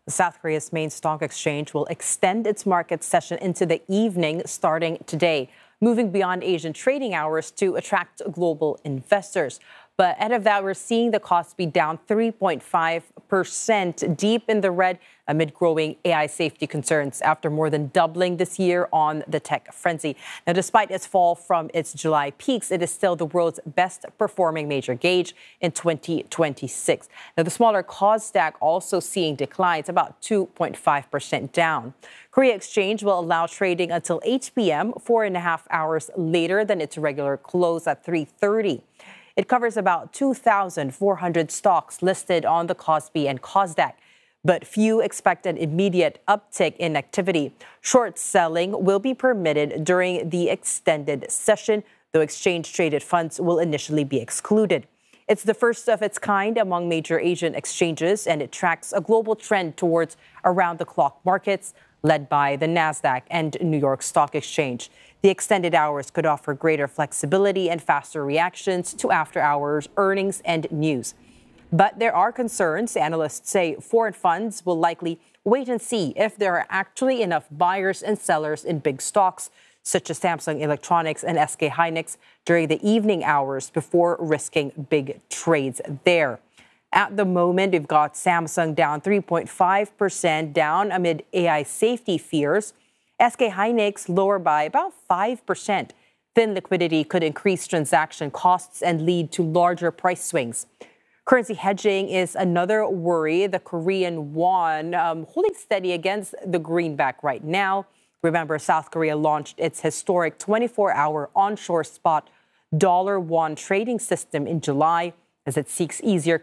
South Korea's main stock exchange will extend its market session into the evening starting today, moving beyond Asian trading hours to attract global investors. But ahead of that, we're seeing the Kospi down 3.5%, deep in the red amid growing AI safety concerns after more than doubling this year on the tech frenzy. Now, despite its fall from its July peaks, it is still the world's best performing major gauge in 2026. Now, the smaller Kosdaq also seeing declines, about 2.5% down. Korea Exchange will allow trading until 8 p.m., 4.5 hours later than its regular close at 3:30. It covers about 2,400 stocks listed on the Kospi and Kosdaq, but few expect an immediate uptick in activity. Short selling will be permitted during the extended session, though exchange-traded funds will initially be excluded. It's the first of its kind among major Asian exchanges, and it tracks a global trend towards around-the-clock markets, led by the Nasdaq and New York Stock Exchange. The extended hours could offer greater flexibility and faster reactions to after-hours earnings and news. But there are concerns. Analysts say foreign funds will likely wait and see if there are actually enough buyers and sellers in big stocks, such as Samsung Electronics and SK Hynix, during the evening hours before risking big trades there. At the moment, we've got Samsung down 3.5% down amid AI safety fears. SK Hynix lower by about 5%. Thin liquidity could increase transaction costs and lead to larger price swings. Currency hedging is another worry. The Korean won holding steady against the greenback right now. Remember, South Korea launched its historic 24-hour onshore spot dollar-won trading system in July as it seeks easier